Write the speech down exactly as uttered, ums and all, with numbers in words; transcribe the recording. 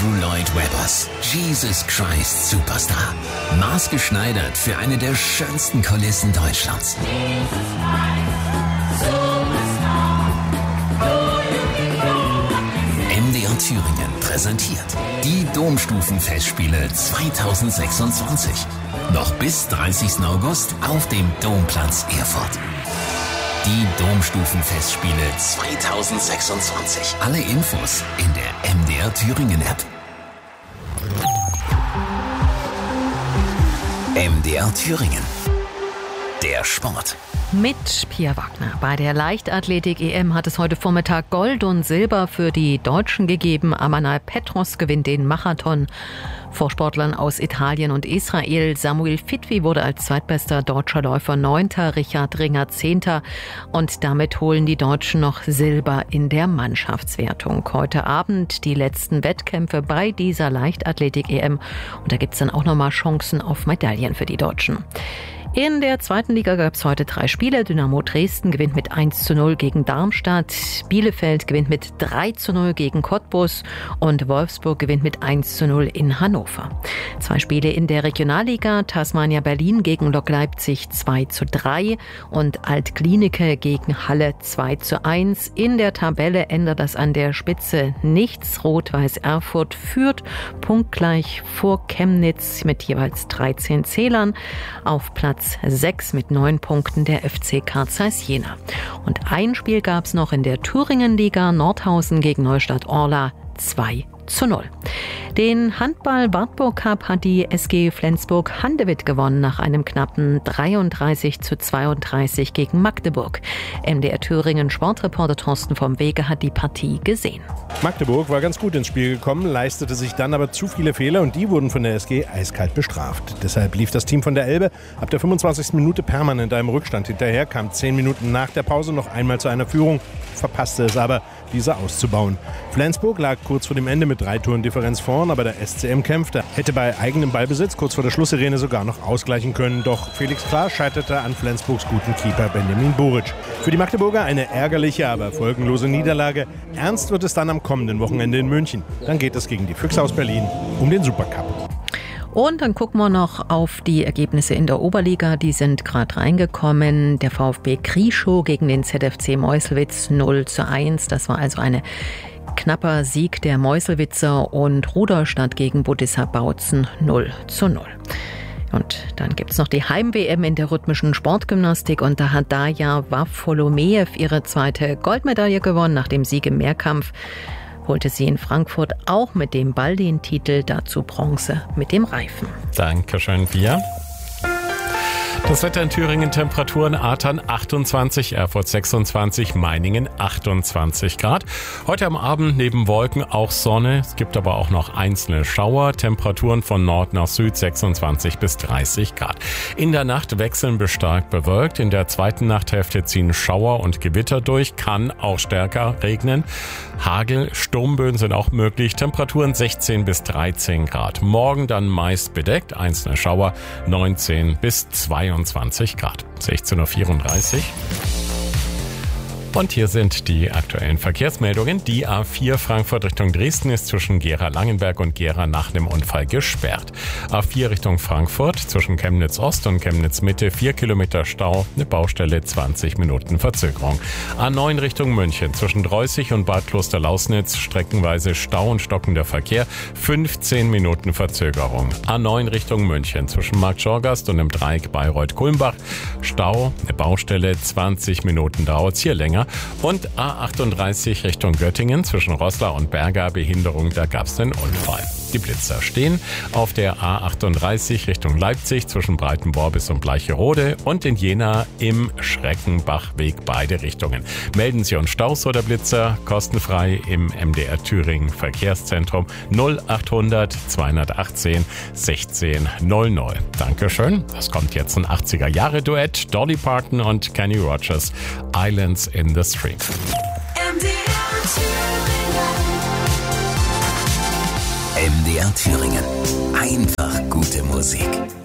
Andrew Lloyd Webbers Jesus Christ Superstar. Maßgeschneidert für eine der schönsten Kulissen Deutschlands. M D R Thüringen präsentiert die Domstufenfestspiele zweitausendsechsundzwanzig. Noch bis dreißigsten August auf dem Domplatz Erfurt. Die Domstufenfestspiele zweitausendsechsundzwanzig. Alle Infos in der M D R Thüringen App. M D R Thüringen. Der Sport. Mit Pia Wagner. Bei der Leichtathletik-E M hat es heute Vormittag Gold und Silber für die Deutschen gegeben. Amanal Petros gewinnt den Marathon. Vor Sportlern aus Italien und Israel. Samuel Fitwi wurde als zweitbester deutscher Läufer Neunter, Richard Ringer Zehnter. Und damit holen die Deutschen noch Silber in der Mannschaftswertung. Heute Abend die letzten Wettkämpfe bei dieser Leichtathletik-E M. Und da gibt es dann auch nochmal Chancen auf Medaillen für die Deutschen. In der zweiten Liga gab es heute drei Spiele. Dynamo Dresden gewinnt mit eins zu null gegen Darmstadt. Bielefeld gewinnt mit drei zu null gegen Cottbus. Und Wolfsburg gewinnt mit eins zu null in Hannover. Zwei Spiele in der Regionalliga. Tasmania Berlin gegen Lok Leipzig zwei zu drei. Und Alt-Glienicke gegen Halle zwei zu eins. In der Tabelle ändert das an der Spitze nichts. Rot-Weiß Erfurt führt punktgleich vor Chemnitz mit jeweils dreizehn Zählern. Auf Platz sechs mit neun Punkten der F C Carl Zeiss Jena. Und ein Spiel gab es noch in der Thüringen-Liga. Nordhausen gegen Neustadt Orla zwei zu null. Den Handball-Wartburg-Cup hat die S G Flensburg-Handewitt gewonnen nach einem knappen dreiunddreißig zu zweiunddreißig gegen Magdeburg. M D R Thüringen Sportreporter Thorsten vom Wege hat die Partie gesehen. Magdeburg war ganz gut ins Spiel gekommen, leistete sich dann aber zu viele Fehler und die wurden von der S G eiskalt bestraft. Deshalb lief das Team von der Elbe ab der fünfundzwanzigsten Minute permanent einem Rückstand hinterher, kam zehn Minuten nach der Pause noch einmal zu einer Führung, verpasste es aber, diese auszubauen. Flensburg lag kurz vor dem Ende mit drei Toren Differenz vorn, aber der S C M kämpfte, hätte bei eigenem Ballbesitz kurz vor der Schlusssirene sogar noch ausgleichen können. Doch Felix Klar scheiterte an Flensburgs guten Keeper Benjamin Buric. Für die Magdeburger eine ärgerliche, aber folgenlose Niederlage. Ernst wird es dann am kommenden Wochenende in München. Dann geht es gegen die Füchse aus Berlin um den Supercup. Und dann gucken wir noch auf die Ergebnisse in der Oberliga. Die sind gerade reingekommen. Der VfB Krieschow gegen den Z F C Meuselwitz null zu eins. Das war also eine knapper Sieg der Meuselwitzer. Und Rudolstadt gegen Budissa Bautzen null zu null. Und dann gibt es noch die Heim-W M in der rhythmischen Sportgymnastik. Und da hat Darja Wafolomejew ihre zweite Goldmedaille gewonnen nach dem Sieg im Mehrkampf. Holte sie in Frankfurt auch mit dem Ball den Titel, dazu Bronze mit dem Reifen. Dankeschön, Pia. Das Wetter in Thüringen, Temperaturen Atern achtundzwanzig, Erfurt sechsundzwanzig, Meiningen achtundzwanzig Grad. Heute am Abend neben Wolken auch Sonne, es gibt aber auch noch einzelne Schauer, Temperaturen von Nord nach Süd sechsundzwanzig bis dreißig Grad. In der Nacht wechseln bis stark bewölkt, in der zweiten Nachthälfte ziehen Schauer und Gewitter durch, kann auch stärker regnen. Hagel, Sturmböen sind auch möglich, Temperaturen sechzehn bis dreizehn Grad. Morgen dann meist bedeckt, einzelne Schauer neunzehn bis zweiundzwanzig Grad. sechzehn Uhr vierunddreißig. Und hier sind die aktuellen Verkehrsmeldungen. Die A vier Frankfurt Richtung Dresden ist zwischen Gera-Langenberg und Gera nach dem Unfall gesperrt. A vier Richtung Frankfurt zwischen Chemnitz Ost und Chemnitz Mitte vier Kilometer Stau, eine Baustelle zwanzig Minuten Verzögerung. A neun Richtung München zwischen Dreußig und Bad Kloster-Lausnitz streckenweise Stau und stockender Verkehr, fünfzehn Minuten Verzögerung. A neun Richtung München zwischen Marktschorgast und dem Dreieck Bayreuth-Kulmbach Stau, eine Baustelle zwanzig Minuten dauert hier länger. Und A achtunddreißig Richtung Göttingen zwischen Roßla und Berga Behinderung, da gab es einen Unfall. Die Blitzer stehen auf der A achtunddreißig Richtung Leipzig zwischen Breitenborbis und Bleicherode und in Jena im Schreckenbachweg beide Richtungen. Melden Sie uns Staus oder Blitzer kostenfrei im M D R Thüringen Verkehrszentrum null achthundert zweihundertachtzehn sechzehn null null. Dankeschön. Das kommt jetzt ein achtziger-Jahre-Duett. Dolly Parton und Kenny Rogers, Islands in the Stream. M D R Thüringen. Einfach gute Musik.